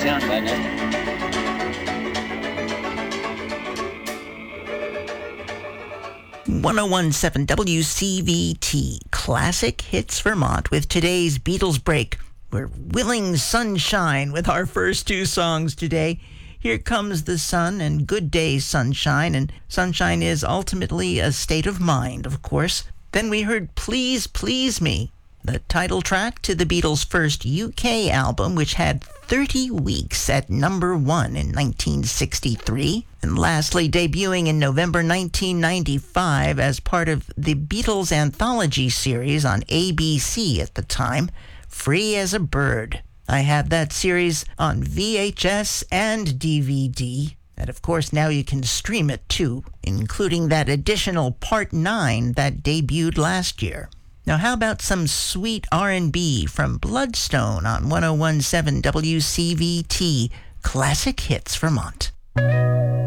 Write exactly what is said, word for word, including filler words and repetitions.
sound by now. one oh one point seven W C V T, Classic Hits Vermont, with today's Beatles break. We're Willing Sunshine with our first two songs today. Here Comes the Sun and Good Day Sunshine, and sunshine is ultimately a state of mind, of course. Then we heard Please Please Me, the title track to the Beatles' first U K album, which had thirty weeks at number one in nineteen sixty-three. And lastly, debuting in November nineteen ninety-five as part of the Beatles anthology series on A B C at the time, Free as a Bird. I have that series on V H S and D V D. And of course, now you can stream it too, including that additional Part nine that debuted last year. Now, how about some sweet R and B from Bloodstone on one oh one point seven W C V T, Classic Hits Vermont.